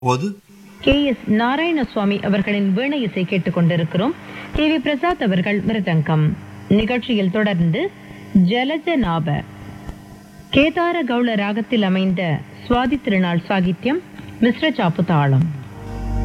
போது கே.எஸ். நாராயணசுவாமி அவர்களின் வீணை இசை கேட்டுக் கொண்டிருக்கிறோம். கே.வி. பிரசாத் அவர்கள் மிருதங்கம். நிகழ்ச்சியில் தொடர்ந்து ஜலஜநாப கேதார கௌள ராகத்தில் அமைந்த சுவாதி திருநாள் சாகித்யம் மிஸ்ர சாப்பு தாளம்.